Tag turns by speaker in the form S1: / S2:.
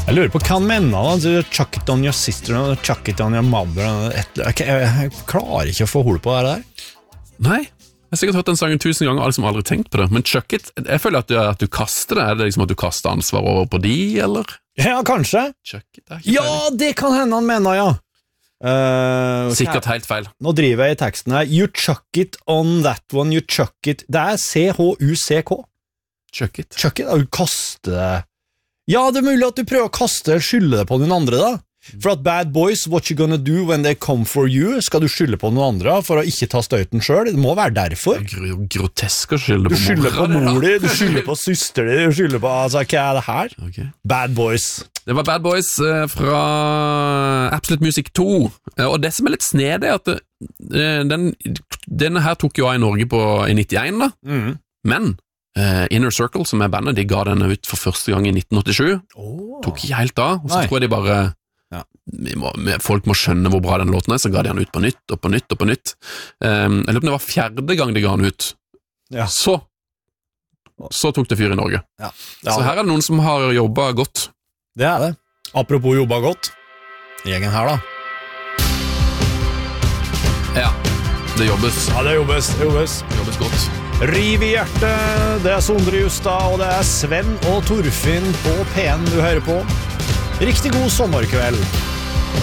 S1: Jeg lurer på hva han mener da, chuck it on your sister, chuck it on your mother, jeg klarer ikke å få hold på det der.
S2: Nei, jeg har sikkert hørt den sangen 1000 ganger, og liksom aldri tenkt på det, men chuck it, jeg føler at du kaster det, er det liksom at du kaster ansvar over på de, eller?
S1: Ja, kanskje.
S2: Chuck it,
S1: ja, det kan hende han mener, ja.
S2: Sikkert helt feil.
S1: Nå driver jeg i teksten her. You chuck it on that one, you chuck it. Det er C-H-U-C-K.
S2: Chuck it.
S1: Chuck it, du kaster det. Ja, det er mulig at du prøver å kaste, skylde det på noen andre da. For at bad boys, what you gonna do when they come for you? Skal du skylde på noen andre for å ikke ta støyten selv? Det må være derfor.
S2: Grotesk å skylde på mor.
S1: Du skylder på mor di, du skylder på søster di, du skylder på, altså, hva er det her?
S2: Okay.
S1: Bad boys.
S2: Det var Bad Boys fra Absolute Music 2, og det som er litt snedig er at denne her tok jo av i Norge i 91 da, men Inner Circle, som er bandet, de ga denne ut for første gang i 1987, tok ikke helt av, og så tror jeg de bare, folk må skjønne hvor bra den låten er, så ga de den ut på nytt, og på nytt, og på nytt. Jeg lurer på det var 4. gang de ga den ut, så tok det fyr i Norge. Så her er det noen som har jobbet godt.
S1: Det er det. Apropos jobba godt. Gjengen her da.
S2: Ja, det jobbes.
S1: Ja, det jobbes.
S2: Det jobbes godt.
S1: Riv i hjertet, det er Sondre Justad, og det er Sven og Torfinn på P1 du hører på. Riktig god sommerkveld.